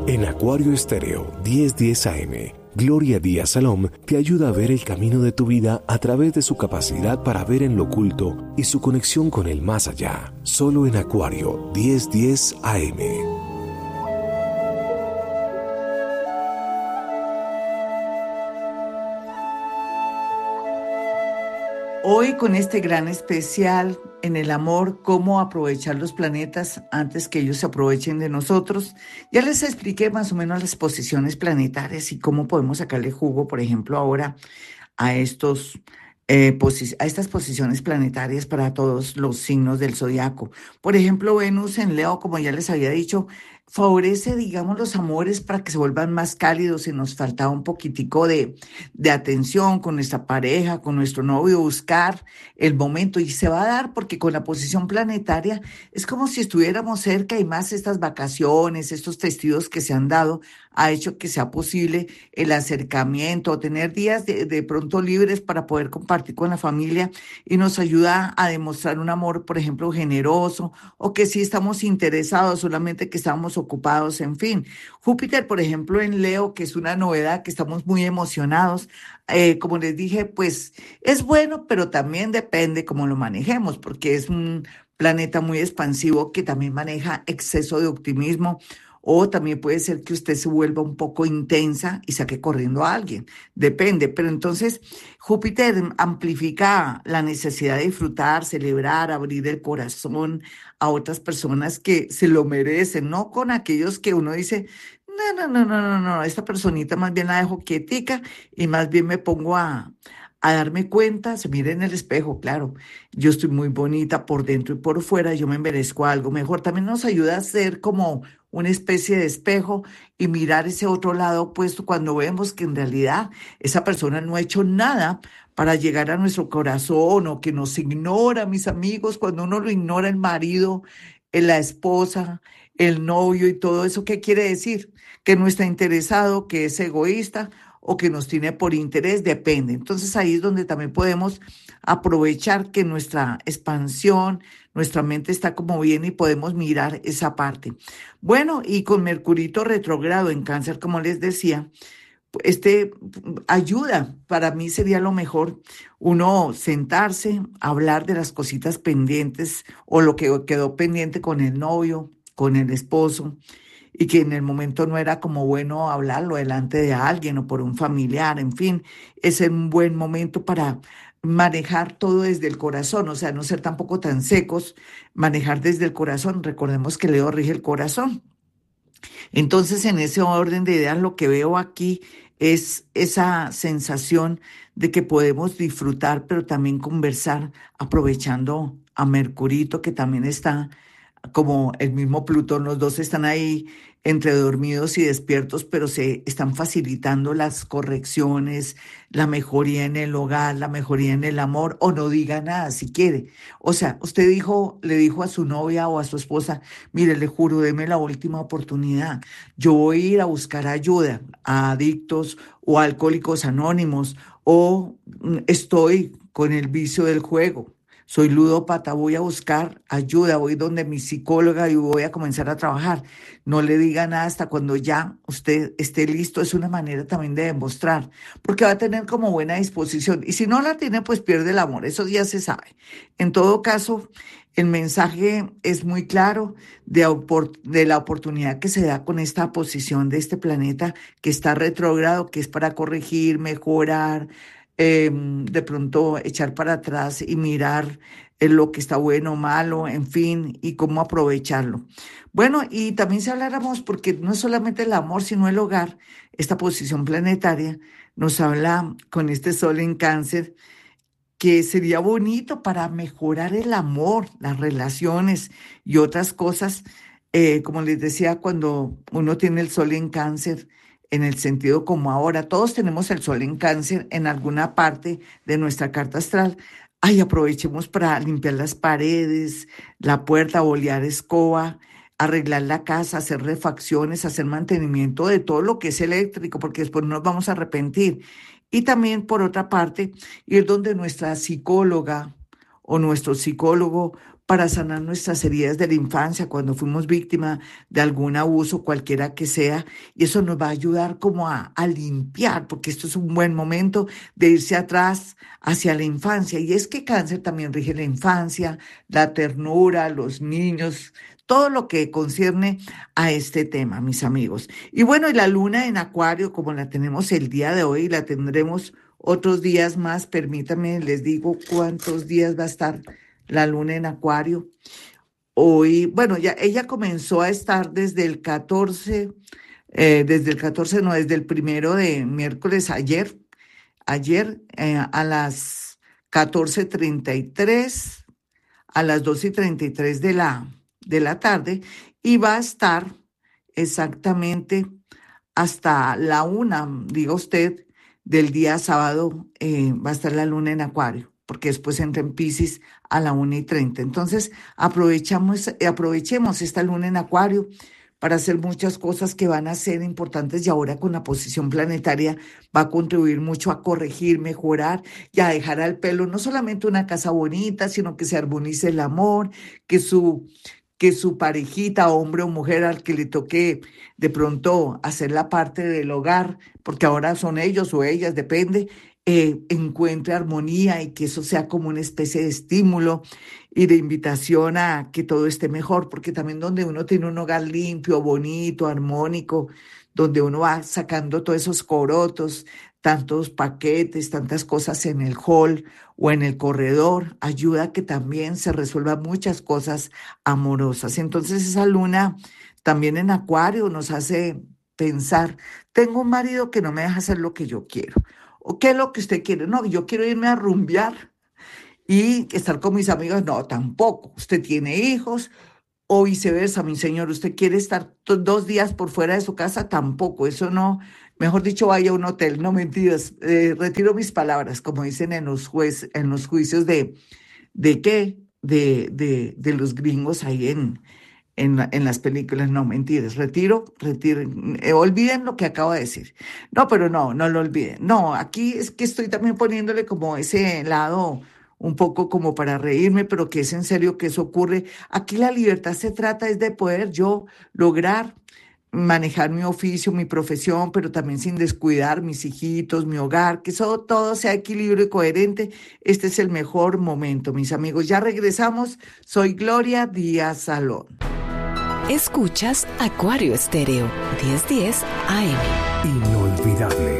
En Acuario Estéreo 1010 AM, Gloria Díaz Salom te ayuda a ver el camino de tu vida a través de su capacidad para ver en lo oculto y su conexión con el más allá. Solo en Acuario 1010 AM. Hoy con este gran especial en el amor, cómo aprovechar los planetas antes que ellos se aprovechen de nosotros. Ya les expliqué más o menos las posiciones planetarias y cómo podemos sacarle jugo, por ejemplo, ahora a a estas posiciones planetarias para todos los signos del zodiaco. Por ejemplo, Venus en Leo, como ya les había dicho, favorece, digamos, los amores para que se vuelvan más cálidos y nos faltaba un poquitico de atención con nuestra pareja, con nuestro novio, buscar el momento y se va a dar porque con la posición planetaria es como si estuviéramos cerca y más estas vacaciones, estos festivos que se han dado, ha hecho que sea posible el acercamiento, tener días de pronto libres para poder compartir con la familia y nos ayuda a demostrar un amor, por ejemplo, generoso o que sí estamos interesados, solamente que estamos ocupados, en fin. Júpiter, por ejemplo, en Leo, que es una novedad, que estamos muy emocionados. Como les dije, pues es bueno, pero también depende cómo lo manejemos, porque es un planeta muy expansivo que también maneja exceso de optimismo o también puede ser que usted se vuelva un poco intensa y saque corriendo a alguien. Depende. Pero entonces Júpiter amplifica la necesidad de disfrutar, celebrar, abrir el corazón a otras personas que se lo merecen, no con aquellos que uno dice, no, esta personita más bien la dejo quietica y más bien me pongo a darme cuenta, se mire en el espejo, claro, yo estoy muy bonita por dentro y por fuera, yo me merezco algo mejor. También nos ayuda a ser como una especie de espejo y mirar ese otro lado opuesto cuando vemos que en realidad esa persona no ha hecho nada para llegar a nuestro corazón o que nos ignora, mis amigos, cuando uno lo ignora el marido, la esposa, el novio y todo eso, ¿qué quiere decir? Que no está interesado, que es egoísta o que nos tiene por interés, depende. Entonces ahí es donde también podemos aprovechar que nuestra expansión, nuestra mente está como bien y podemos mirar esa parte. Bueno, y con Mercurito retrógrado en Cáncer, como les decía, este ayuda, para mí sería lo mejor uno sentarse, hablar de las cositas pendientes o lo que quedó pendiente con el novio, con el esposo, y que en el momento no era como bueno hablarlo delante de alguien o por un familiar, en fin, es un buen momento para manejar todo desde el corazón, o sea, no ser tampoco tan secos, manejar desde el corazón. Recordemos que Leo rige el corazón. Entonces, en ese orden de ideas, lo que veo aquí es esa sensación de que podemos disfrutar, pero también conversar, aprovechando a Mercurito, que también está como el mismo Plutón, los dos están ahí entre dormidos y despiertos, pero se están facilitando las correcciones, la mejoría en el hogar, la mejoría en el amor, o no diga nada si quiere. O sea, usted dijo, le dijo a su novia o a su esposa, mire, le juro, deme la última oportunidad. Yo voy a ir a buscar ayuda a adictos o a alcohólicos anónimos, o estoy con el vicio del juego. Soy ludópata, voy a buscar ayuda, voy donde mi psicóloga y voy a comenzar a trabajar. No le diga nada hasta cuando ya usted esté listo. Es una manera también de demostrar, porque va a tener como buena disposición. Y si no la tiene, pues pierde el amor. Eso ya se sabe. En todo caso, el mensaje es muy claro de la oportunidad que se da con esta posición de este planeta que está retrógrado, que es para corregir, mejorar, de pronto echar para atrás y mirar lo que está bueno o malo, en fin, y cómo aprovecharlo. Bueno, y también si habláramos, porque no es solamente el amor, sino el hogar, esta posición planetaria nos habla con este sol en Cáncer, que sería bonito para mejorar el amor, las relaciones y otras cosas. Como les decía, cuando uno tiene el sol en Cáncer, en el sentido como ahora, todos tenemos el sol en Cáncer en alguna parte de nuestra carta astral. Ay, aprovechemos para limpiar las paredes, la puerta, bolear escoba, arreglar la casa, hacer refacciones, hacer mantenimiento de todo lo que es eléctrico, porque después no nos vamos a arrepentir. Y también, por otra parte, ir donde nuestra psicóloga o nuestro psicólogo para sanar nuestras heridas de la infancia, cuando fuimos víctima de algún abuso, cualquiera que sea, y eso nos va a ayudar como a limpiar, porque esto es un buen momento de irse atrás hacia la infancia. Y es que cáncer también rige la infancia, la ternura, los niños, todo lo que concierne a este tema, mis amigos. Y bueno, y la luna en Acuario, como la tenemos el día de hoy, la tendremos otros días más. Permítanme, les digo cuántos días va a estar la luna en Acuario. Hoy, bueno, ya ella comenzó a estar desde el primero de miércoles, ayer a las 14:33, a las 2:33 de la tarde, y va a estar exactamente hasta la 1, diga usted, del día sábado. Va a estar la luna en Acuario, porque después entra en Piscis a la 1:30. Entonces, aprovechemos esta luna en Acuario para hacer muchas cosas que van a ser importantes, y ahora con la posición planetaria va a contribuir mucho a corregir, mejorar y a dejar al pelo no solamente una casa bonita, sino que se armonice el amor, que su, que su parejita, hombre o mujer, al que le toque de pronto hacer la parte del hogar, porque ahora son ellos o ellas, depende, encuentre armonía, y que eso sea como una especie de estímulo y de invitación a que todo esté mejor, porque también donde uno tiene un hogar limpio, bonito, armónico, donde uno va sacando todos esos corotos, tantos paquetes, tantas cosas en el hall o en el corredor, ayuda a que también se resuelvan muchas cosas amorosas. Entonces esa luna también en Acuario nos hace pensar: tengo un marido que no me deja hacer lo que yo quiero. ¿O qué es lo que usted quiere? No, yo quiero irme a rumbear y estar con mis amigos. No, tampoco. Usted tiene hijos, o viceversa, mi señor. ¿Usted quiere estar 2 días por fuera de su casa? Tampoco. Eso no. Mejor dicho, vaya a un hotel. No, mentiras. Retiro mis palabras, como dicen en los juicios ¿de qué? De los gringos ahí en las películas. No, mentiras, retiro, olviden lo que acabo de decir. No, pero no lo olviden. No, aquí es que estoy también poniéndole como ese lado un poco como para reírme, pero que es en serio que eso ocurre. Aquí la libertad se trata es de poder yo lograr manejar mi oficio, mi profesión, pero también sin descuidar mis hijitos, mi hogar, que eso todo sea equilibrio y coherente. Este es el mejor momento, mis amigos. Ya regresamos. Soy Gloria Díaz Salón. Escuchas Acuario Estéreo, 1010 AM. Inolvidable.